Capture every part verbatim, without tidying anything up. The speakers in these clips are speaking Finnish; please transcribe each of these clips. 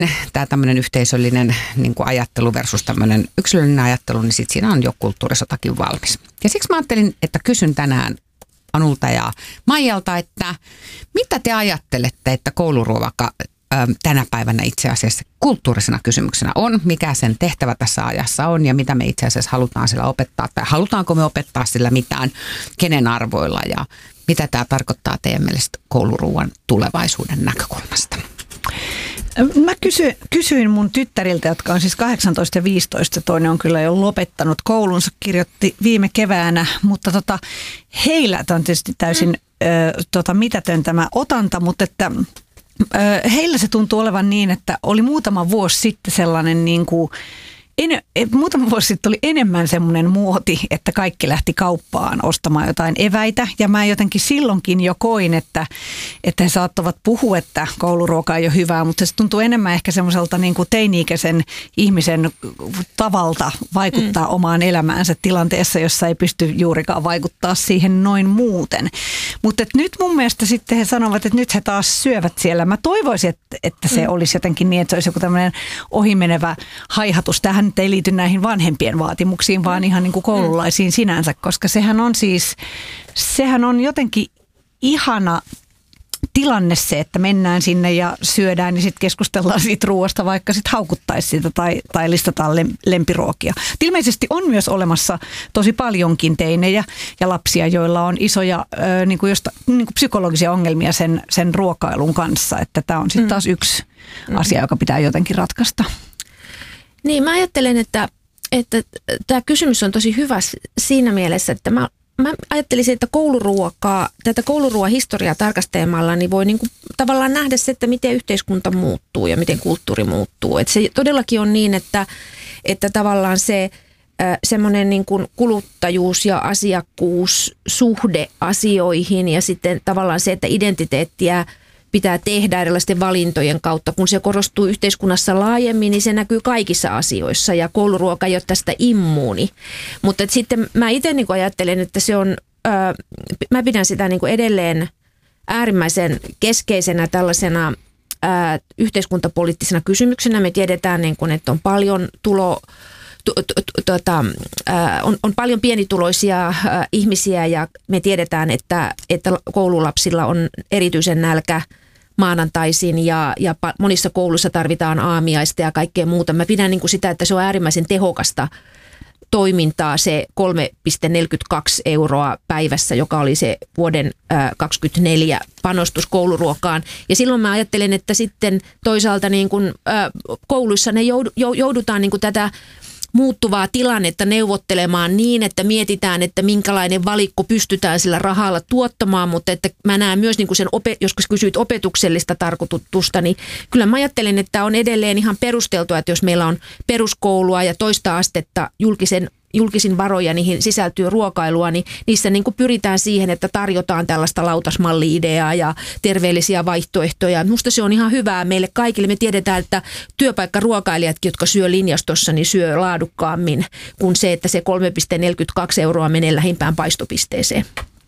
tämä tämmöinen yhteisöllinen niin kuin ajattelu versus tämmöinen yksilöllinen ajattelu, niin sitten siinä on jo kulttuurisotakin valmis. Ja siksi mä ajattelin, että kysyn tänään Anulta ja Maijalta, että mitä te ajattelette, että kouluruoka tänä päivänä itse asiassa kulttuurisena kysymyksenä on, mikä sen tehtävä tässä ajassa on ja mitä me itse asiassa halutaan sillä opettaa tai halutaanko me opettaa sillä mitään, kenen arvoilla ja mitä tämä tarkoittaa teidän mielestä kouluruuan tulevaisuuden näkökulmasta? Mä kysyin, kysyin mun tyttäriltä, jotka on siis kahdeksantoista ja viisitoista, toinen on kyllä jo lopettanut koulunsa, kirjoitti viime keväänä, mutta tota, heillä on tietysti täysin ö, tota, mitätön tämä otanta, mutta että ö, heillä se tuntuu olevan niin, että oli muutama vuosi sitten sellainen niin kuin En, muutama vuosi sitten oli enemmän semmoinen muoti, että kaikki lähti kauppaan ostamaan jotain eväitä. Ja mä jotenkin silloinkin jo koin, että, että he saattavat puhua, että kouluruoka ei ole hyvää, mutta se tuntuu enemmän ehkä semmoiselta niin kuin teini-ikäisen ihmisen tavalta vaikuttaa mm. omaan elämäänsä tilanteessa, jossa ei pysty juurikaan vaikuttaa siihen noin muuten. Mutta nyt mun mielestä sitten he sanovat, että nyt he taas syövät siellä. Mä toivoisin, että, että se mm. olisi jotenkin niin, että se olisi joku tämmöinen ohimenevä haihatus tähän. Nyt ei liity näihin vanhempien vaatimuksiin, vaan ihan niin kuin koululaisiin sinänsä, koska sehän on siis, sehän on jotenkin ihana tilanne se, että mennään sinne ja syödään ja sitten keskustellaan siitä ruoasta, vaikka sitten haukuttaisi sitä tai, tai listataan lempiruokia. Ilmeisesti on myös olemassa tosi paljonkin teinejä ja lapsia, joilla on isoja ö, niin kuin josta, niin kuin psykologisia ongelmia sen, sen ruokailun kanssa, että tämä on sitten taas yksi mm. asia, joka pitää jotenkin ratkaista. Niin, mä ajattelen, että, että tämä kysymys on tosi hyvä siinä mielessä, että mä, mä ajattelisin, että kouluruokaa, tätä kouluruoahistoriaa tarkastelemalla, niin voi niinku tavallaan nähdä se, että miten yhteiskunta muuttuu ja miten kulttuuri muuttuu. Että se todellakin on niin, että, että tavallaan se semmoinen niin kuin kuluttajuus ja asiakkuus, suhde asioihin ja sitten tavallaan se, että identiteettiä pitää tehdä erilaisten valintojen kautta. Kun se korostuu yhteiskunnassa laajemmin, niin se näkyy kaikissa asioissa ja kouluruoka ei ole tästä immuuni. Mutta sitten mä itse niin ajattelen, että se on, ö, mä pidän sitä niin edelleen äärimmäisen keskeisenä tällaisena ö, yhteiskuntapoliittisena kysymyksenä. Me tiedetään, niin kuin, että on paljon tulo... Tuota, on, on paljon pienituloisia ihmisiä ja me tiedetään, että, että koululapsilla on erityisen nälkä maanantaisin ja, ja monissa kouluissa tarvitaan aamiaista ja kaikkea muuta. Mä pidän niin kuin sitä, että se on äärimmäisen tehokasta toimintaa se kolme pilkku neljäkymmentäkaksi euroa päivässä, joka oli se vuoden kaksikymmentäneljä panostus kouluruokaan. Ja silloin mä ajattelen, että sitten toisaalta niin kuin, kouluissa ne joudutaan niin kuin tätä muuttuvaa tilannetta neuvottelemaan niin, että mietitään, että minkälainen valikko pystytään sillä rahalla tuottamaan, mutta että mä näen myös niin kuin sen, jos kysyit opetuksellista tarkoitusta, niin kyllä mä ajattelen, että on edelleen ihan perusteltua, että jos meillä on peruskoulua ja toista astetta julkisen julkisin varoja, niihin sisältyy ruokailua, niin niissä niin kuin pyritään siihen, että tarjotaan tällaista lautasmalli-ideaa ja terveellisiä vaihtoehtoja. Musta se on ihan hyvää meille kaikille. Me tiedetään, että työpaikkaruokailijatkin, jotka syö linjastossa, niin syö laadukkaammin kuin se, että se kolme pilkku neljäkymmentäkaksi euroa menee lähimpään paistopisteeseen.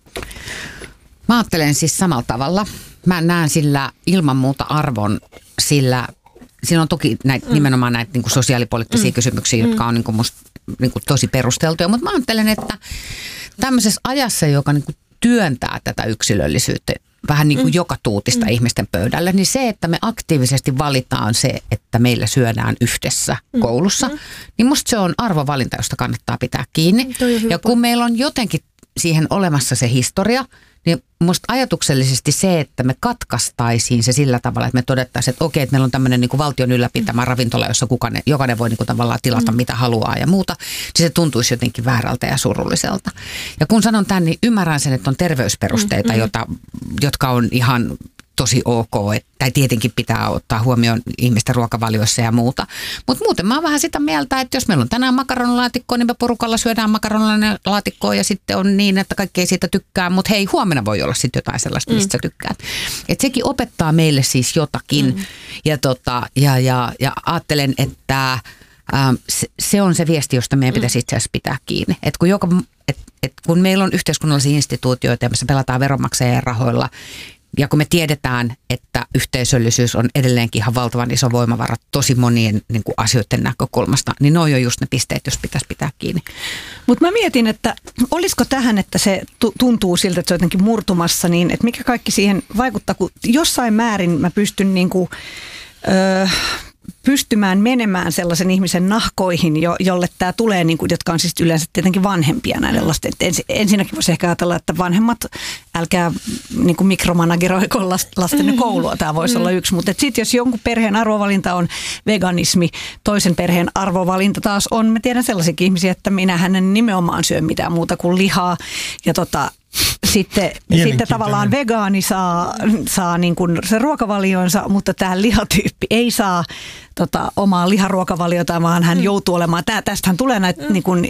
Mä ajattelen siis samalla tavalla. Mä näen sillä ilman muuta arvon sillä. Siinä on toki näitä, mm. nimenomaan näitä niin kuin sosiaalipoliittisia mm. kysymyksiä, jotka on niin kuin musta niin kuin tosi perusteltuja, mutta mä ajattelen, että tämmöisessä ajassa, joka niin kuin työntää tätä yksilöllisyyttä vähän niin kuin mm. joka tuutista mm. ihmisten pöydälle, niin se, että me aktiivisesti valitaan se, että meillä syödään yhdessä mm. koulussa, mm. niin musta se on arvovalinta, josta kannattaa pitää kiinni. Mm, ja kun meillä on jotenkin siihen olemassa se historia, niin musta ajatuksellisesti se, että me katkaistaisiin se sillä tavalla, että me todettaisiin, että okei, että meillä on tämmöinen niin kuin valtion ylläpitämä mm. ravintola, jossa kukaan, jokainen voi niin kuin tavallaan tilata mm. mitä haluaa ja muuta, niin se tuntuisi jotenkin väärältä ja surulliselta. Ja kun sanon tämän, niin ymmärrän sen, että on terveysperusteita, mm. jota, jotka on ihan tosi ok, että tietenkin pitää ottaa huomioon ihmisten ruokavalioissa ja muuta. Mutta muuten mä oon vähän sitä mieltä, että jos meillä on tänään makaronilaatikkoa, niin me porukalla syödään makaronilaatikkoa ja sitten on niin, että kaikki ei siitä tykkää, mutta hei, huomenna voi olla sitten jotain sellaista, mistä mm. sä tykkäät. Että sekin opettaa meille siis jotakin mm. ja, tota, ja, ja, ja ajattelen, että ähm, se, se on se viesti, josta meidän pitäisi itse asiassa pitää kiinni. Että kun, joka, et, et kun meillä on yhteiskunnallisia instituutioita ja me pelataan veronmaksajien rahoilla, Ja kun me tiedetään, että yhteisöllisyys on edelleenkin ihan valtavan iso voimavara tosi monien niin kuin asioiden näkökulmasta, niin ne on jo just ne pisteet, jos pitäisi pitää kiinni. Mutta mä mietin, että olisiko tähän, että se tuntuu siltä, että se on jotenkin murtumassa, niin että mikä kaikki siihen vaikuttaa, kun jossain määrin mä pystyn niin kuin, öö, pystymään menemään sellaisen ihmisen nahkoihin, jo, jolle tämä tulee, niin kuin, jotka on siis yleensä tietenkin vanhempia näiden lasten. Ens, ensinnäkin voisi ehkä ajatella, että vanhemmat, älkää niin kuin mikromanageroiko lastenne koulua, tämä voisi mm. olla yksi. Mutta sitten jos jonkun perheen arvovalinta on veganismi, toisen perheen arvovalinta taas on, mä tiedän sellaisiakin ihmisiä, että minähän en nimenomaan syö mitään muuta kuin lihaa ja tota, Sitten, sitten tavallaan vegaani saa, saa niin kuin se ruokavalionsa, mutta tämä lihatyyppi ei saa tota, omaa liharuokavaliota, vaan hän mm. joutuu olemaan. Tää, tästähän tulee näitä mm. niin kuin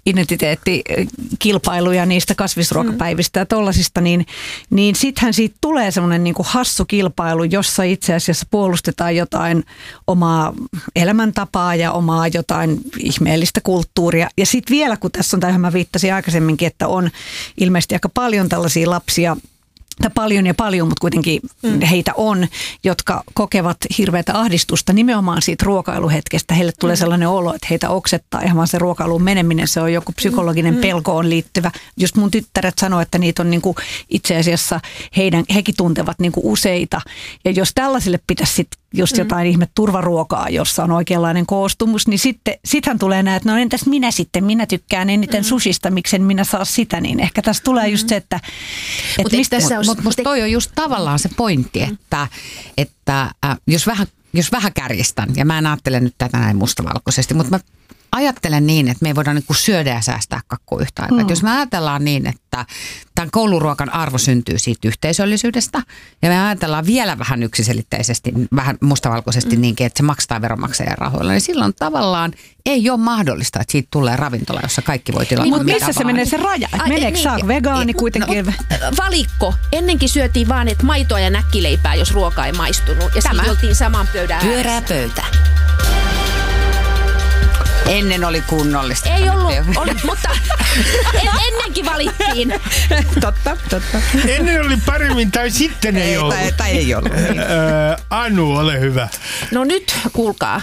identiteettikilpailuja niistä kasvisruokapäivistä mm. ja tollasista, niin, niin sittenhän siitä tulee semmoinen niin kuin hassu kilpailu, jossa itse asiassa puolustetaan jotain omaa elämäntapaa ja omaa jotain ihmeellistä kulttuuria. Ja sitten vielä, kun tässä on, tähän mä viittasin aikaisemminkin, että on ilmeisesti aika paljon tällaisia lapsia, tai paljon ja paljon, mutta kuitenkin mm. heitä on, jotka kokevat hirveätä ahdistusta nimenomaan siitä ruokailuhetkestä. Heille tulee mm. sellainen olo, että heitä oksettaa ihan vaan se ruokailuun meneminen. Se on joku psykologinen mm. pelkoon liittyvä. Just mun tyttäret sanoo, että niitä on niinku itse asiassa, heidän, hekin tuntevat niinku useita. Ja jos tällaisille pitäisi sitten just mm. jotain ihme turvaruokaa, jossa on oikeanlainen koostumus, niin sitten sittenhän tulee näin, että no entäs minä sitten, minä tykkään eniten mm. sushista, miksen minä saa sitä, niin ehkä tässä tulee mm. just se, että, että mistä... Mutta mut, musta toi on just tavallaan se pointti, että, että äh, jos, vähän, jos vähän kärjistän, ja mä en ajattele nyt tätä näin mustavalkoisesti, mutta mä ajattelen niin, että me ei voida niinku syödä ja säästää kakkua yhtä aikaa. Mm. Jos me ajatellaan niin, että tämän kouluruokan arvo syntyy siitä yhteisöllisyydestä, ja me ajatellaan vielä vähän yksiselitteisesti, vähän mustavalkoisesti mm. niinkin, että se maksaa veronmaksajan rahoilla, niin silloin tavallaan ei ole mahdollista, että siitä tulee ravintola, jossa kaikki voi tilata. Mutta missä se menee se raja? Meneekö niin, saa vegaani kuitenkin? No, valikko. Ennenkin syötiin vaan että maitoa ja näkkileipää, jos ruoka ei maistunut. Ja sitten oltiin saman pöydän Pyörää pöytä. Ennen oli kunnollista. Ei ollut, oli, mutta en, ennenkin valittiin. Totta, totta. Ennen oli paremmin tai sitten ei, ei ollut. Tai, tai ei ollut. Öö, Anu, ole hyvä. No nyt, kuulkaa.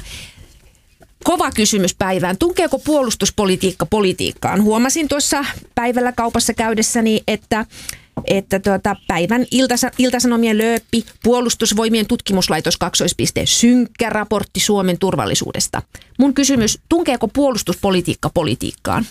Kova kysymys päivään. Tunkeeko puolustuspolitiikka politiikkaan? Huomasin tuossa päivällä kaupassa käydessäni, että että tuota, päivän iltasa, iltasanomien lööppi, puolustusvoimien tutkimuslaitos kaksoispiste, synkkä raportti Suomen turvallisuudesta. Mun kysymys, tunkeeko puolustuspolitiikka politiikkaan?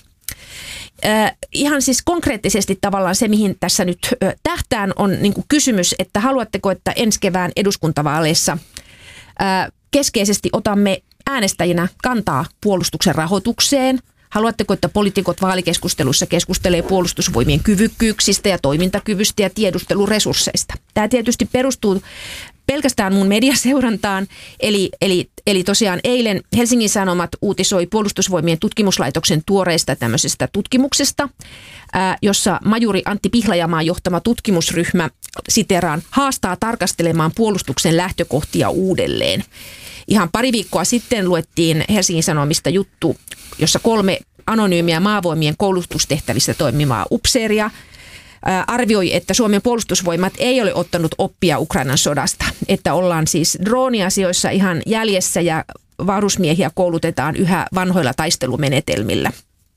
Äh, ihan siis konkreettisesti tavallaan se, mihin tässä nyt äh, tähtään, on niin kuin kysymys, että haluatteko, että ensi kevään eduskuntavaaleissa äh, keskeisesti otamme äänestäjinä kantaa puolustuksen rahoitukseen. Haluatteko, että poliitikot vaalikeskusteluissa keskustelee puolustusvoimien kyvykkyyksistä ja toimintakyvystä ja tiedusteluresursseista? Tämä tietysti perustuu pelkästään mun mediaseurantaan, eli, eli, eli tosiaan eilen Helsingin Sanomat uutisoi puolustusvoimien tutkimuslaitoksen tuoreista tämmöisestä tutkimuksesta, ää, jossa majuri Antti Pihlajamaan johtama tutkimusryhmä, siteraan, haastaa tarkastelemaan puolustuksen lähtökohtia uudelleen. Ihan pari viikkoa sitten luettiin Helsingin Sanomista juttu, jossa kolme anonyymiä maavoimien koulutustehtävissä toimivaa upseeria ää, arvioi, että Suomen puolustusvoimat ei ole ottanut oppia Ukrainan sodasta. Että ollaan siis drooniasioissa ihan jäljessä ja varusmiehiä koulutetaan yhä vanhoilla taistelumenetelmillä.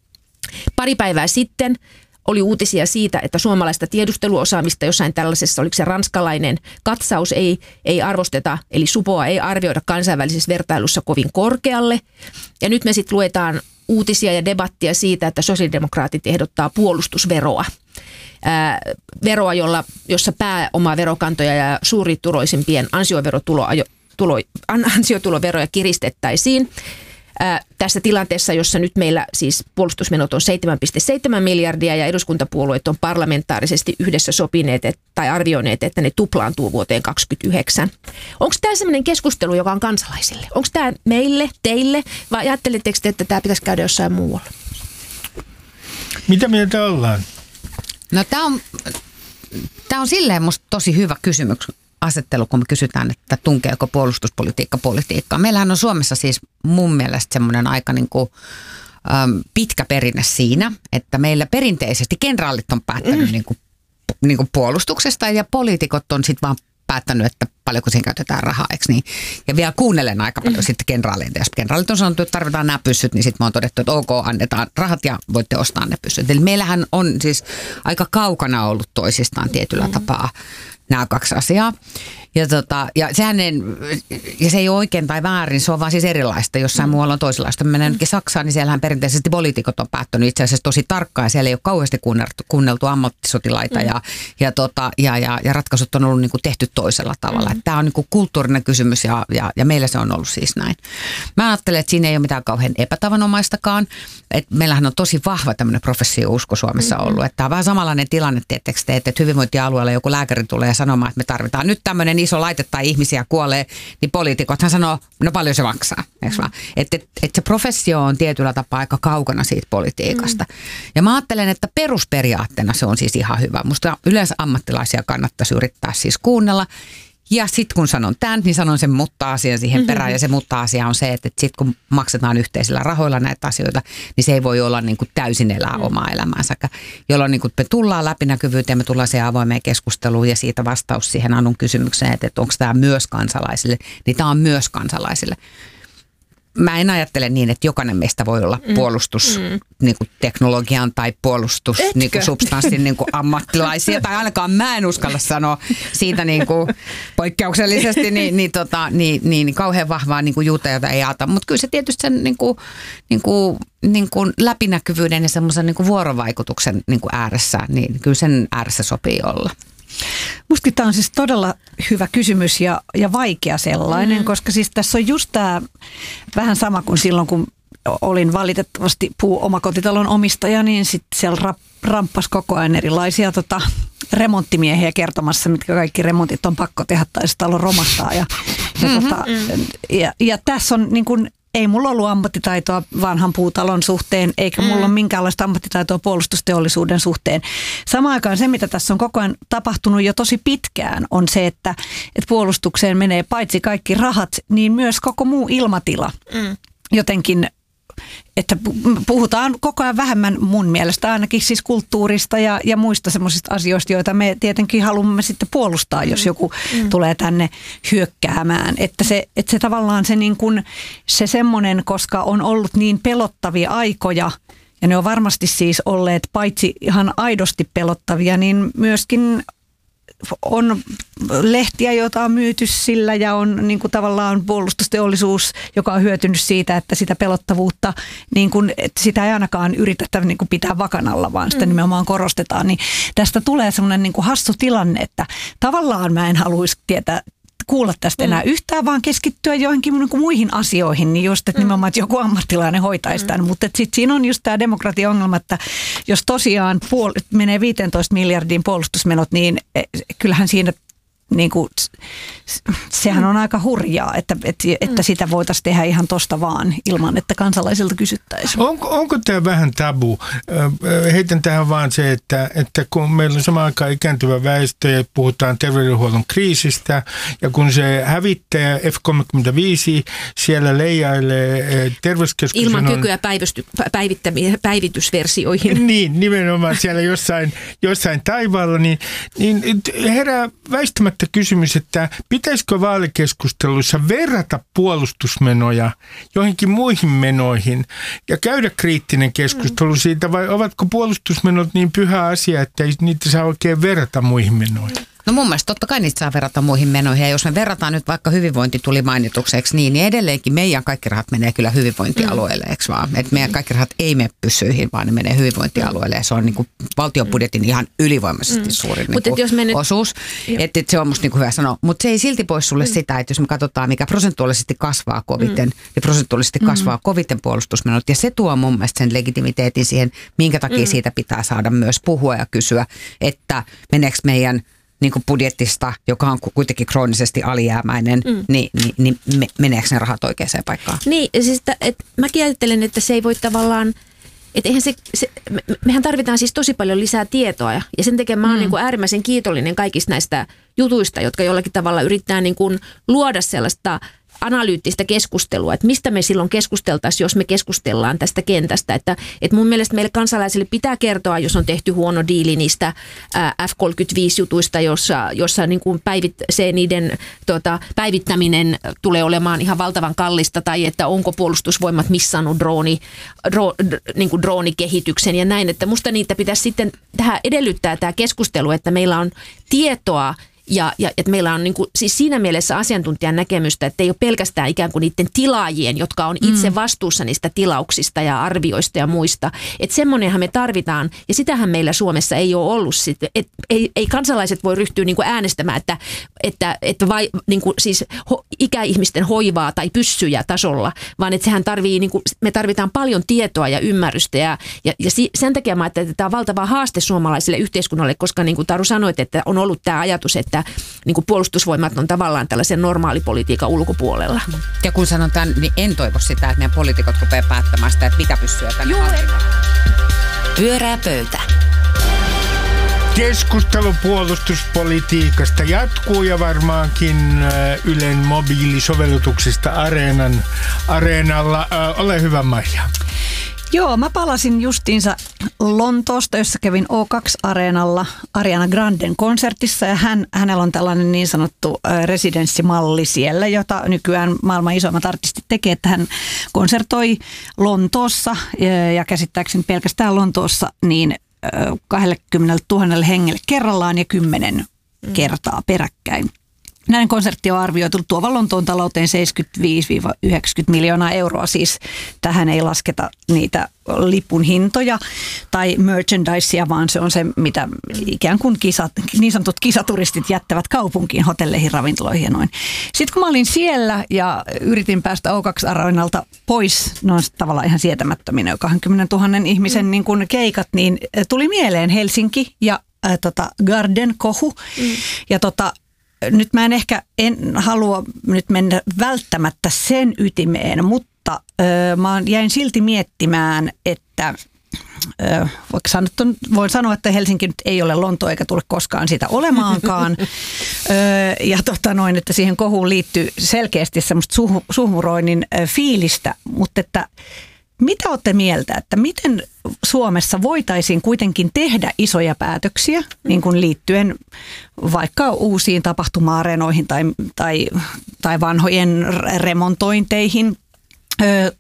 Pari päivää sitten oli uutisia siitä, että suomalaista tiedusteluosaamista jossain tällaisessa, oliko se ranskalainen katsaus, ei, ei arvosteta, eli supoa ei arvioida kansainvälisessä vertailussa kovin korkealle. Ja nyt me sitten luetaan uutisia ja debattia siitä, että sosiaalidemokraatit ehdottaa puolustusveroa. Ää, veroa, jolla, jossa pääomaverokantoja ja suurituloisimpien ansioverotulo, tulo, ansiotuloveroja kiristettäisiin. Ää, tässä tilanteessa, jossa nyt meillä siis puolustusmenot on seitsemän pilkku seitsemän miljardia ja eduskuntapuolueet on parlamentaarisesti yhdessä sopineet et, tai arvioineet, että ne tuplaantuu vuoteen kaksikymmentäyhdeksän. Onko tämä sellainen keskustelu, joka on kansalaisille? Onko tämä meille, teille vai ajatteletteko te, että tämä pitäisi käydä jossain muualla? Mitä mieltä ollaan? No tämä on, tämä on silleen musta tosi hyvä kysymys. Asettelu, kun me kysytään, että tunkeeko puolustuspolitiikka politiikkaa. Meillähän on Suomessa siis mun mielestä semmoinen aika niin kuin, äm, pitkä perinne siinä, että meillä perinteisesti kenraalit on päättänyt mm. niin kuin niin kuin puolustuksesta ja poliitikot on sitten vaan päättänyt, että paljonko siihen käytetään rahaa, eikö niin? Ja vielä kuunnellen aika paljon mm. sitten kenraaleita. Jos kenraalit on sanottu, että tarvitaan nämä pyssyt, niin sitten mä oon todettu, että ok, annetaan rahat ja voitte ostaa ne pyssyt. Eli meillähän on siis aika kaukana ollut toisistaan tietyllä mm. tapaa nämä kaksi asiaa. Ja, tota, ja, sehän ei, ja se ei ole oikein tai väärin, se on vaan siis erilaista. Jossain mm. muualla on toisenlaista. Mennään ainakin Saksaan, niin siellähän perinteisesti poliitikot on päättänyt itse asiassa tosi tarkkaan. Ja siellä ei ole kauheasti kuunneltu, kuunneltu ammattisotilaita mm. ja, ja, tota, ja, ja, ja ratkaisut on ollut niin kuin tehty toisella tavalla. Mm. Tämä on niin kuin kulttuurinen kysymys ja, ja, ja meillä se on ollut siis näin. Mä ajattelen, että siinä ei ole mitään kauhean epätavanomaistakaan. Et meillähän on tosi vahva tämmöinen professio-usko Suomessa mm-hmm. ollut. Että tämä on vähän samanlainen tilanne, tietysti, että hyvinvointialueella joku lääkäri tulee sanomaan, että me tarvitaan nyt tämmöinen iso laite tai ihmisiä kuolee, niin poliitikothan sanoo, no paljon se maksaa. Mm-hmm. Että et, et se professio on tietyllä tapaa aika kaukana siitä politiikasta. Mm-hmm. Ja mä ajattelen, että perusperiaatteena se on siis ihan hyvä. Musta yleensä ammattilaisia kannattaisi yrittää siis kuunnella. Ja sitten kun sanon tämän, niin sanon sen mutta-asian siihen perään. Mm-hmm. Ja se mutta-asia on se, että sitten kun maksetaan yhteisillä rahoilla näitä asioita, niin se ei voi olla niin kuin täysin elää mm-hmm. omaa elämäänsä. Jolloin niin kuin me tullaan läpinäkyvyyteen, me tullaan siihen avoimeen keskusteluun ja siitä vastaus siihen Anun kysymykseen, että, että onko tämä myös kansalaisille, niin tämä on myös kansalaisille. Mä en ajattele niin, että jokainen meistä voi olla puolustus mm. niin kuin teknologian tai puolustus niin kuin substanssin niin kuin ammattilaisia. Tai ainakaan mä en uskalla sanoa siitä niin kuin poikkeuksellisesti niin, niin, tota, niin, niin, niin kauhean vahvaa niin kuin juuta, jota ei aata. Mutta kyllä se tietysti sen niin kuin, niin kuin, niin kuin läpinäkyvyyden ja semmoisen niin kuin vuorovaikutuksen niin kuin ääressä, niin kyllä sen ääressä sopii olla. Musta tämä on siis todella hyvä kysymys ja, ja vaikea sellainen, mm. koska siis tässä on just tämä vähän sama kuin silloin, kun olin valitettavasti puu-omakotitalon omistaja, niin sitten siellä rap, ramppas koko ajan erilaisia tota, remonttimiehiä kertomassa, mitkä kaikki remontit on pakko tehdä tai se talo romahtaa. Ja, ja, mm-hmm, tota, mm. ja, ja tässä on niin kuin, ei mulla ollut ammattitaitoa vanhan puutalon suhteen, eikä mulla mm. ole minkäänlaista ammattitaitoa puolustusteollisuuden suhteen. Samaan aikaan se, mitä tässä on koko ajan tapahtunut jo tosi pitkään, on se, että, että puolustukseen menee paitsi kaikki rahat, niin myös koko muu ilmatila. Mm. Jotenkin, että puhutaan koko ajan vähemmän mun mielestä ainakin siis kulttuurista ja, ja muista semmoisista asioista, joita me tietenkin haluamme sitten puolustaa, jos joku mm. tulee tänne hyökkäämään. Että se, että se tavallaan se, niin kuin, se semmoinen, koska on ollut niin pelottavia aikoja, ja ne on varmasti siis olleet paitsi ihan aidosti pelottavia, niin myöskin on lehtiä, joita on myyty sillä ja on niin kuin tavallaan puolustusteollisuus, joka on hyötynyt siitä, että sitä pelottavuutta, niin kuin, että sitä ei ainakaan yritetä niin kuin pitää vakanalla, vaan sitä mm. nimenomaan korostetaan. Niin tästä tulee semmoinen niin kuin hassu tilanne, että tavallaan mä en haluaisi tietää, kuulla tästä enää mm. yhtään, vaan keskittyä joihinkin niin kuin muihin asioihin, niin just, että mm. nimenomaan, että joku ammattilainen hoitaisi tämän. Mm. Mutta sitten siinä on just tämä demokratia-ongelma, että jos tosiaan puol- menee viisitoista miljardin puolustusmenot, niin kyllähän siinä niin kuin, sehän on aika hurjaa, että, että, että sitä voitaisiin tehdä ihan tosta vaan ilman, että kansalaisilta kysyttäisiin. Onko, onko tämä vähän tabu? Heitän tähän vaan se, että, että kun meillä on samaan aikaan ikääntyvä väestö ja puhutaan terveydenhuollon kriisistä ja kun se hävittäjä F kolmekymmentäviisi siellä leijailee terveyskeskuksen... Ilman kykyä päivitysversioihin. Niin, nimenomaan siellä jossain, jossain taivaalla, niin, niin herää väistämättä kysymys, että pitäisikö vaalikeskusteluissa verrata puolustusmenoja joihinkin muihin menoihin ja käydä kriittinen keskustelu siitä, vai ovatko puolustusmenot niin pyhä asia, että ei niitä saa oikein verrata muihin menoihin? No mun mielestä totta kai niitä saa verrata muihin menoihin. Ja jos me verrataan nyt vaikka hyvinvointi tuli mainitukseksi niin, niin edelleenkin meidän kaikki rahat menee kyllä hyvinvointialueelle, eikö vaan? Että meidän kaikki rahat ei mene pyssyihin, vaan ne menee hyvinvointialueelle. Ja se on niin kuin valtion budjetin ihan ylivoimaisesti suurin mm. niin kuin nyt, osuus. Että et se on musta niin kuin hyvä sanoa. Mutta se ei silti pois sulle mm. sitä, että jos me katsotaan, mikä prosentuaalisesti kasvaa koviten, mm. niin prosentuaalisesti mm. kasvaa koviten puolustusmenot. Ja se tuo mun mielestä sen legitimiteetin siihen, minkä takia mm. siitä pitää saada myös puhua ja kysyä, että meneekö meidän niin kuin budjettista, joka on kuitenkin kroonisesti alijäämäinen, mm. niin, niin, niin meneekö ne rahat oikeaan paikkaan? Niin, siis että, että mäkin ajattelen, että se ei voi tavallaan, että eihän se, se, mehän tarvitaan siis tosi paljon lisää tietoa ja sen takia mä oon mm. niin kuin äärimmäisen kiitollinen kaikista näistä jutuista, jotka jollakin tavalla yrittää niin kuin luoda sellaista analyyttistä keskustelua, että mistä me silloin keskusteltaisiin, jos me keskustellaan tästä kentästä. Että, että mun mielestä meille kansalaisille pitää kertoa, jos on tehty huono diili niistä F kolmekymmentäviisi-jutuista, jossa, jossa niin kuin päivit, se niiden tota, päivittäminen tulee olemaan ihan valtavan kallista, tai että onko puolustusvoimat missannut drooni, dro, niin kuin droonikehityksen ja näin. Että musta niitä pitäisi sitten tähän edellyttää tämä keskustelu, että meillä on tietoa, Ja, ja että meillä on niin kuin, siis siinä mielessä asiantuntijan näkemystä, että ei ole pelkästään ikään kuin niiden tilaajien, jotka on itse vastuussa niistä tilauksista ja arvioista ja muista. Että semmoinenhan me tarvitaan, ja sitähän meillä Suomessa ei ole ollut. Sit, et, ei, ei kansalaiset voi ryhtyä niin kuin äänestämään, että, että, että vai, niin kuin, siis ho, ikäihmisten hoivaa tai pyssyjä tasolla, vaan että sehän tarvii, niin kuin, me tarvitaan paljon tietoa ja ymmärrystä. Ja, ja, ja sen takia mä ajattelen, että tämä on valtava haaste suomalaiselle yhteiskunnalle, koska niin kuin Taru sanoit, että on ollut tämä ajatus, että niin kuin puolustusvoimat on tavallaan tällaisen normaalipolitiikan ulkopuolella. Ja kun sanon tämän, niin en toivo sitä, että meidän poliitikot rupeaa päättämään sitä, että mitä pyssyä tänne hankitaan. Pyörää pöytä. Keskustelu puolustuspolitiikasta jatkuu ja varmaankin Ylen mobiilisovellutuksesta Areenan, Areenalla. Äh, ole hyvä, Maija. Joo, mä palasin justiinsa Lontoosta, jossa kävin O kaksi Areenalla Ariana Granden konsertissa, ja hän, hänellä on tällainen niin sanottu residenssimalli siellä, jota nykyään maailman isoimmat artistit tekee, että hän konsertoi Lontoossa ja käsittääkseni pelkästään Lontoossa niin kaksikymmentätuhatta hengelle kerrallaan ja kymmenen mm. kertaa peräkkäin. Näin konsertti on arvioitu tuovan Lontoon talouteen seitsemänkymmentäviisi yhdeksänkymmentä miljoonaa euroa, siis tähän ei lasketa niitä lipun hintoja tai merchandisea, vaan se on se, mitä ikään kuin kisat, niin sanotut kisaturistit jättävät kaupunkiin, hotelleihin, ravintoloihin ja noin. Sitten kun mä olin siellä ja yritin päästä O kaksi Areenalta pois, ne on tavallaan ihan sietämättöminä kaksikymmentätuhatta ihmisen mm. niin kuin keikat, niin tuli mieleen Helsinki ja äh, tota Garden kohu mm. ja tota nyt mä en ehkä en halua nyt mennä välttämättä sen ytimeen, mutta ö, mä jäin silti miettimään, että ö, sanottu, voin sanoa, että Helsinki nyt ei ole Lontoa eikä tule koskaan sitä olemaankaan. ö, ja tota noin, että siihen kohuun liittyy selkeästi semmoista suh, suhmuroinnin ö, fiilistä, mutta että mitä olette mieltä, että miten Suomessa voitaisiin kuitenkin tehdä isoja päätöksiä niin kuin liittyen vaikka uusiin tapahtuma-areenoihin tai, tai, tai vanhojen remontointeihin öö,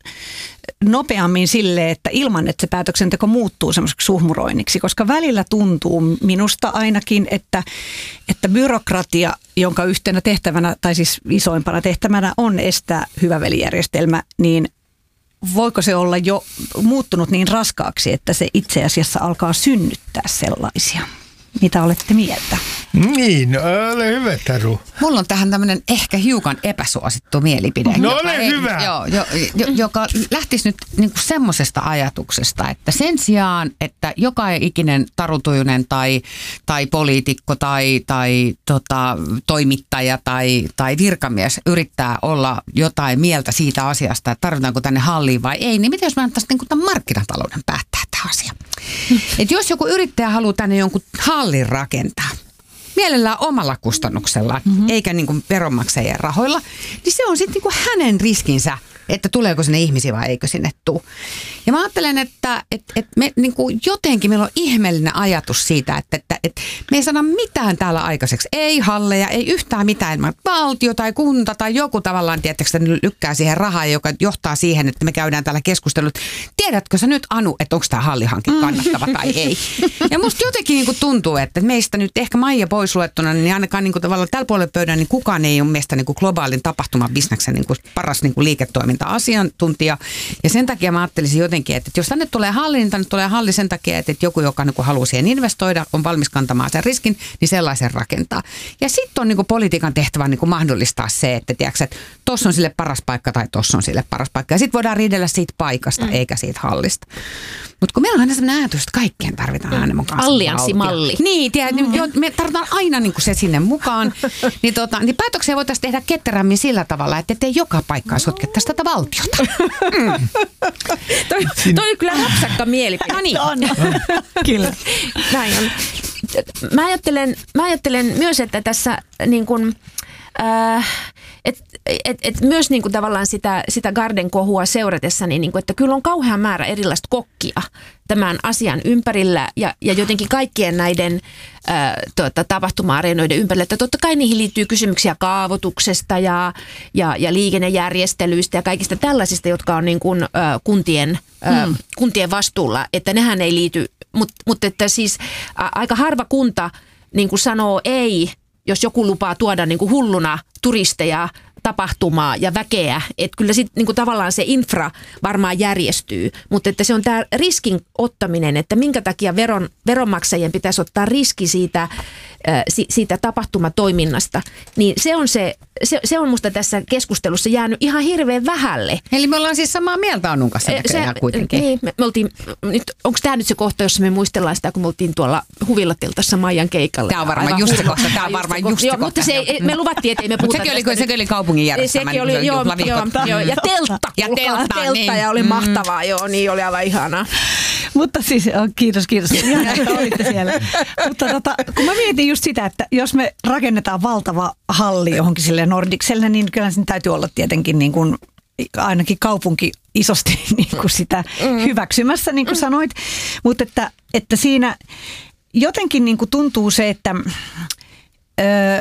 nopeammin sille, että ilman, että se päätöksenteko muuttuu semmoiseksi suhmuroinniksi, koska välillä tuntuu minusta ainakin, että, että byrokratia, jonka yhtenä tehtävänä tai siis isoimpana tehtävänä on estää hyvä velijärjestelmä, niin voiko se olla jo muuttunut niin raskaaksi, että se itse asiassa alkaa synnyttää sellaisia? Mitä olette mieltä? Niin, ole hyvä, Taru. Mulla on tähän tämmöinen ehkä hiukan epäsuosittu mielipide. No joka ole ei, hyvä. Joo, jo, jo, joka lähtisi nyt niinku semmoisesta ajatuksesta, että sen sijaan, että joka ikinen tarutujunen tai, tai poliitikko tai, tai tota, toimittaja tai, tai virkamies yrittää olla jotain mieltä siitä asiasta, että tarvitaanko tänne halliin vai ei, niin miten jos mä antaisiin niinku tämän markkinatalouden päättää tämä asia? Että jos joku yrittäjä haluaa tänne jonkun hallin rakentaa, mielellään omalla kustannuksella, mm-hmm. eikä niin kuin veronmaksajien rahoilla, niin se on sitten niin kuin hänen riskinsä, että tuleeko sinne ihmisiä vai eikö sinne tule. Ja mä ajattelen, että, että, että me niin kuin jotenkin meillä on ihmeellinen ajatus siitä, että, että, että me ei saada mitään täällä aikaiseksi. Ei halleja, ei yhtään mitään. Valtio tai kunta tai joku tavallaan, tietysti lykkää siihen rahaa, joka johtaa siihen, että me käydään täällä keskustelut. Tiedätkö sä nyt, Anu, että onko tämä hallihanke kannattava tai ei? Ja musta jotenkin niin kuin tuntuu, että meistä nyt ehkä Maija pois luettuna, niin ainakaan niin kuin tavallaan tällä puolella pöydän, niin kukaan ei ole meistä niin kuin globaalin tapahtumabisneksen niin kuin paras niin kuin liiketoiminta asiantuntija. Ja sen takia mä ajattelisin jotenkin, että jos tänne tulee halli, niin tänne tulee halli sen takia, että joku, joka niin haluaa siihen investoida, on valmis kantamaan sen riskin, niin sellaisen rakentaa. Ja sitten on niin politiikan tehtävä niin mahdollistaa se, että tiedätkö, että tossa on sille paras paikka tai tossa on sille paras paikka. Ja sitten voidaan riidellä siitä paikasta mm. eikä siitä hallista. Mutta kun meillä on aina sellainen ajatus, että kaikkeen tarvitaan aina mukaan. Allianssimalli. Niin, tiedät, mm. me tarvitaan aina niin se sinne mukaan. niin, tota, niin päätöksiä voitaisiin tehdä ketterämmin sillä tavalla, että ettei joka paikkaa sotkettaisi tätä valtiota. Mm. toi, toi on kyllä rapsakka mielipide. No niin. On. Kyllä. Näin on. Mä ajattelen, mä ajattelen myös, että tässä niin kun, Äh, et, et, et myös niin kuin tavallaan sitä, sitä Garden-kohua seuratessa, niin, niin kuin, että kyllä on kauhean määrä erilaista kokkia tämän asian ympärillä ja, ja jotenkin kaikkien näiden äh, tuota, tapahtuma-areenoiden ympärillä. Että totta kai niihin liittyy kysymyksiä kaavoituksesta ja, ja, ja liikennejärjestelyistä ja kaikista tällaisista, jotka on niin kuin, äh, kuntien, äh, hmm. kuntien vastuulla, että nehän ei liity, mutta mut että siis ä, aika harva kunta niin kuin sanoo ei, jos joku lupaa tuoda niin kuin hulluna turisteja, tapahtumaa ja väkeä, että kyllä sitten niin kuin tavallaan se infra varmaan järjestyy, mutta että se on tämä riskin ottaminen, että minkä takia veron, veronmaksajien pitäisi ottaa riski siitä, äh, siitä tapahtumatoiminnasta, niin se on, se, se, se on musta tässä keskustelussa jäänyt ihan hirveän vähälle. Eli me ollaan siis samaa mieltä Annun kanssa näköjään kuitenkin. Niin, me, me oltiin, nyt, onko tämä nyt se kohta, jossa me muistellaan sitä, kun me oltiin tuolla Huvilatiltassa Maijan keikalla. Tämä on varmaan just se kohta. Tämä on varmaan just se kohta. Mutta se, me luvattiin, että ei me puhuta sekin oli, sekin oli kaupungin järjestämä. Sekin oli, joo, joo, joo, ja teltta. Ja teltta, teltta niin. Ja oli mahtavaa, joo, niin oli aivan ihanaa. Mutta siis, oh, kiitos, kiitos. Ihan, että olitte siellä. Mutta tota, kun mä mietin just sitä, että jos me rakennetaan valtava halli johonkin sille Nordicselle, niin kyllä sen täytyy olla tietenkin niin kuin ainakin kaupunki isosti niin kuin sitä hyväksymässä, niin kuin sanoit. Mutta että, että siinä jotenkin niin kuin tuntuu se, että Öö,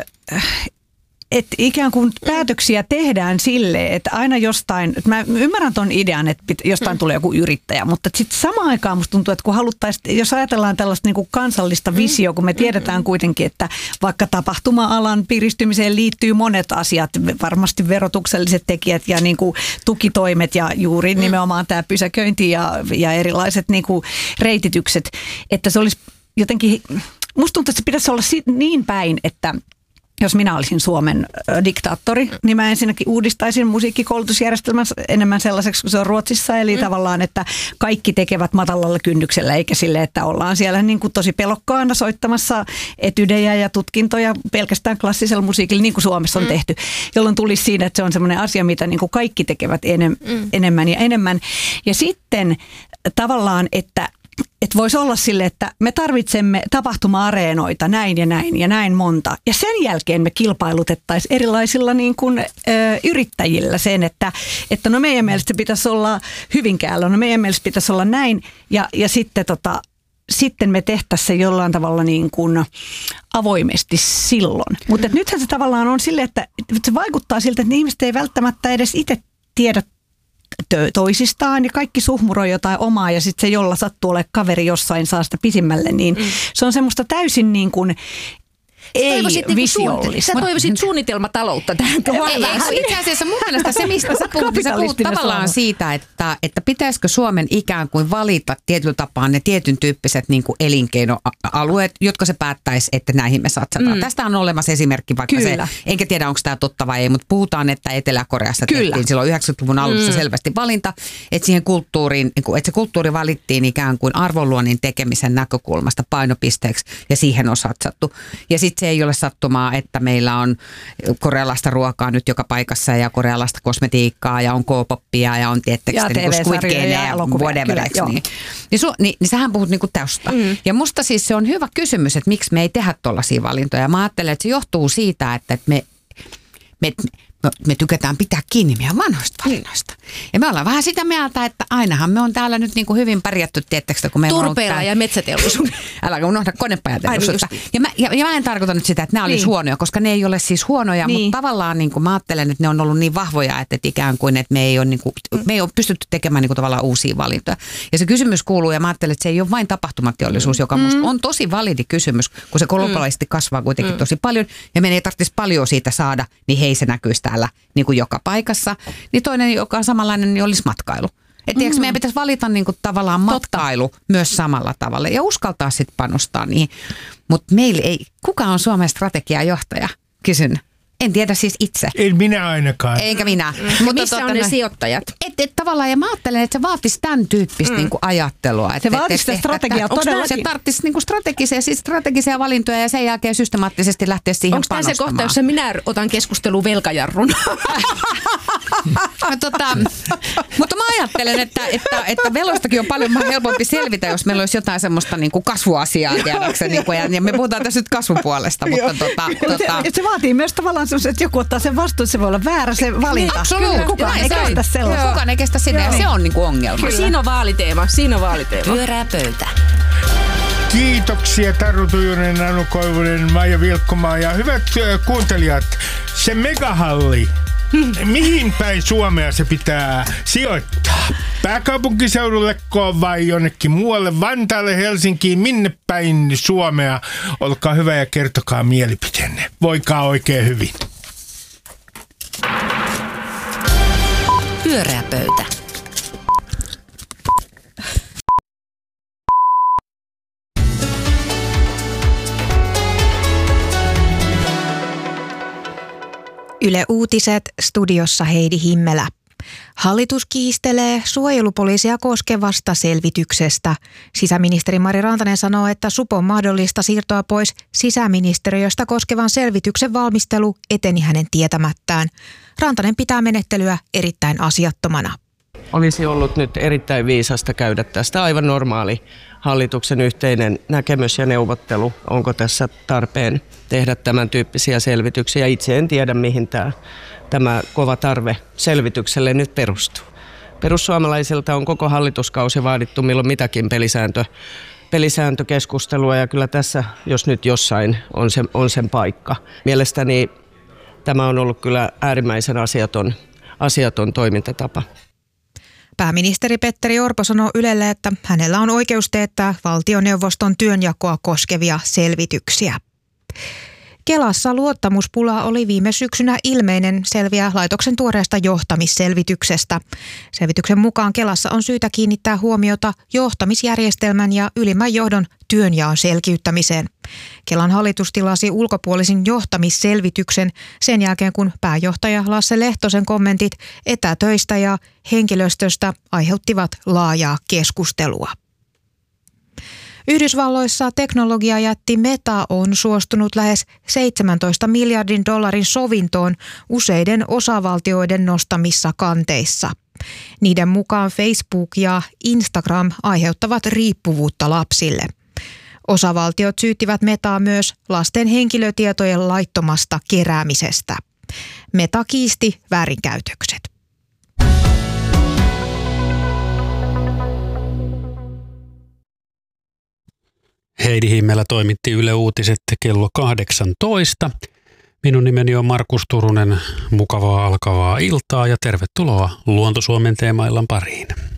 että ikään kuin päätöksiä tehdään silleen, että aina jostain, että mä ymmärrän ton idean, että jostain mm. tulee joku yrittäjä, mutta sitten samaan aikaan musta tuntuu, että kun haluttaisiin, jos ajatellaan tällaista niin kuin kansallista visioa, kun me tiedetään kuitenkin, että vaikka tapahtuma-alan piristymiseen liittyy monet asiat, varmasti verotukselliset tekijät ja niin kuin tukitoimet ja juuri nimenomaan tämä pysäköinti ja, ja erilaiset niin kuin reititykset, että se olisi jotenkin, musta tuntuu, että se pitäisi olla niin päin, että jos minä olisin Suomen diktaattori, niin mä ensinnäkin uudistaisin musiikkikoulutusjärjestelmän enemmän sellaiseksi kuin se on Ruotsissa. Eli mm. tavallaan, että kaikki tekevät matalalla kynnyksellä, eikä sille, että ollaan siellä niin kuin tosi pelokkaana soittamassa etydejä ja tutkintoja pelkästään klassisella musiikilla, niin kuin Suomessa on mm. tehty. Jolloin tulisi siinä, että se on semmoinen asia, mitä niin kuin kaikki tekevät enem, mm. enemmän ja enemmän. Ja sitten tavallaan, että Että voisi olla sille, että me tarvitsemme tapahtuma-areenoita näin ja näin ja näin monta. Ja sen jälkeen me kilpailutettaisiin erilaisilla niin kuin, ö, yrittäjillä sen, että, että no meidän mielestä pitäisi olla Hyvinkäällä, no meidän mielestä pitäisi olla näin. Ja, ja sitten, tota, sitten me tehtäisiin se jollain tavalla niin kuin avoimesti silloin. Mutta nythän se tavallaan on sille, että se vaikuttaa siltä, että ihmiset ei välttämättä edes itse tiedä toisistaan ja kaikki suhmuroi jotain omaa ja sitten se, jolla sattuu olemaan kaveri jossain saa sitä pisimmälle, niin mm. se on semmoista täysin niin kuin ei visiollista. Sä toivoisit suunnitelmataloutta tähän kohdallaan. Itse asiassa mun mielestä se, mistä sä puhut, sä puhut tavallaan siitä, että, että pitäisikö Suomen ikään kuin valita tietyllä tapaa ne tietyn tyyppiset niin kuin elinkeinoalueet, jotka se päättäisi, että näihin me satsataan. Mm. Tästä on olemassa esimerkki, vaikka Kyllä. se, enkä tiedä onko tämä totta vai ei, mutta puhutaan, että Etelä-Koreassa Kyllä. tehtiin silloin yhdeksänkymmentäluvun alussa mm. selvästi valinta, että siihen kulttuuriin, että se kulttuuri valittiin ikään kuin arvonluonnin tekemisen näkökulmasta painopisteeksi ja siihen on satsattu. Ja sitten se ei ole sattumaa, että meillä on korealaista ruokaa nyt joka paikassa ja korealaista kosmetiikkaa ja on K-poppia ja on tiettekistä niin Squid Game ja, ja whatever. Niin. Niin, su, niin, niin sähän puhut niinku tästä. Mm. Ja musta siis se on hyvä kysymys, että miksi me ei tehdä tollaisia valintoja. Mä ajattelen, että se johtuu siitä, että, että me, me, me tykätään pitää kiinni meidän vanhoista valinnoista. Ja me ollaan vähän sitä mieltä, että ainahan me on täällä nyt niin kuin hyvin pärjätty, tiettekö, kun me turpeella ja metsäteollisuus. Älä unohda konepajateollisuutta. Ja mä, ja, ja mä en tarkoita nyt sitä, että nämä olisi niin. huonoja, koska ne ei ole siis huonoja, niin. mutta tavallaan niin kuin mä ajattelen, että ne on ollut niin vahvoja, että, että ikään kuin, että me ei ole, niin kuin, me ei ole pystytty tekemään niin kuin tavallaan uusia valintoja. Ja se kysymys kuuluu, ja mä ajattelen, että se ei ole vain tapahtumateollisuus, joka mm. musta on tosi validi kysymys, kun se globaalisti mm. kasvaa kuitenkin mm. tosi paljon, ja meidän ei tarvitsisi paljon siitä saada, niin hei se näkyisi täällä niin kuin joka paikassa. Niin toinen, joka on samanlainen, niin olisi matkailu. Että mm. meidän pitäisi valita niin kuin tavallaan matkailu Totta. myös samalla tavalla ja uskaltaa sitten panostaa niihin. Mutta meillä ei, kuka on Suomen strategiajohtaja? Kysyn. En tiedä siis itse. En minä ainakaan. Eikä minä. Mm. Mutta missä on ne sijoittajat? Et et, et, tavallaan, ja mä ajattelen, että se vaatisi tämän tyyppistä mm. niinku ajattelua. Et, se vaatisi sitä strategiaa todellakin. Se tarvitsisi niinku strategisia, siis strategisia valintoja ja sen jälkeen systemaattisesti lähteä siihen onko panostamaan. Onko tämä se kohta, jossa minä otan keskustelun velkajarrun? tota, mutta mä ajattelen, että, että, että veloistakin on paljon helpompi selvitä, jos meillä olisi jotain semmoista niinku kasvuasiaa, tiedäksä, niinku, ja, ja me puhutaan tässä nyt kasvupuolesta. Mutta tota, tota, se, se vaatii myös tavallaan semmoista, että joku ottaa sen vastuun, se voi olla väärä se valinta. Niin, kukaan ei kestä sellaista. Kukaan ei kestä sitä, ja se on niinku ongelma. Kyllä. Siinä on vaaliteema, siinä on vaaliteema. Pyörää pöytä. Kiitoksia Taru Tujunen, Anu Koivunen, Maija Vilkkomaa ja hyvät kuuntelijat, se megahalli. Mihin päin Suomea se pitää sijoittaa? Pääkaupunkiseudulleko vai jonnekin muualle, Vantaalle, Helsinkiin, minne päin Suomea? Olkaa hyvä ja kertokaa mielipiteenne. Voikaa oikein hyvin. Pyörää pöytä. Yle Uutiset, studiossa Heidi Himmelä. Hallitus kiistelee suojelupoliisia koskevasta selvityksestä. Sisäministeri Mari Rantanen sanoo, että supon mahdollista siirtoa pois sisäministeriöstä koskevan selvityksen valmistelu eteni hänen tietämättään. Rantanen pitää menettelyä erittäin asiattomana. Olisi ollut nyt erittäin viisasta käydä tästä aivan normaali hallituksen yhteinen näkemys ja neuvottelu. Onko tässä tarpeen tehdä tämän tyyppisiä selvityksiä? Itse en tiedä, mihin tämä, tämä kova tarve selvitykselle nyt perustuu. Perussuomalaisilta on koko hallituskausi vaadittu milloin mitäkin pelisääntö, pelisääntökeskustelua ja kyllä tässä, jos nyt jossain, on, se, on sen paikka. Mielestäni tämä on ollut kyllä äärimmäisen asiaton, asiaton toimintatapa. Pääministeri Petteri Orpo sanoo Ylelle, että hänellä on oikeus teettää valtioneuvoston työnjakoa koskevia selvityksiä. Kelassa luottamuspula oli viime syksynä ilmeinen, selviää laitoksen tuoreesta johtamisselvityksestä. Selvityksen mukaan Kelassa on syytä kiinnittää huomiota johtamisjärjestelmän ja ylimmän johdon työnjaon selkiyttämiseen. Kelan hallitus tilasi ulkopuolisen johtamisselvityksen sen jälkeen, kun pääjohtaja Lasse Lehtosen kommentit etätöistä ja henkilöstöstä aiheuttivat laajaa keskustelua. Yhdysvalloissa teknologiajätti Meta on suostunut lähes seitsemäntoista miljardin dollarin sovintoon useiden osavaltioiden nostamissa kanteissa. Niiden mukaan Facebook ja Instagram aiheuttavat riippuvuutta lapsille. Osavaltiot syyttivät Metaa myös lasten henkilötietojen laittomasta keräämisestä. Meta kiisti väärinkäytökset. Heidi Himmelä toimitti Yle Uutiset kello kahdeksantoista. Minun nimeni on Markus Turunen. Mukavaa alkavaa iltaa ja tervetuloa Luonto Suomen teemaillan pariin.